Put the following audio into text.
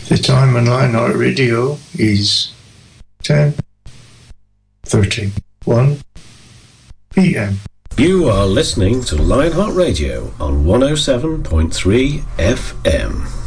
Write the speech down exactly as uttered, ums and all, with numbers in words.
The time on Lionheart Radio is ten thirty-one p m. You are listening to Lionheart Radio on one oh seven point three F M.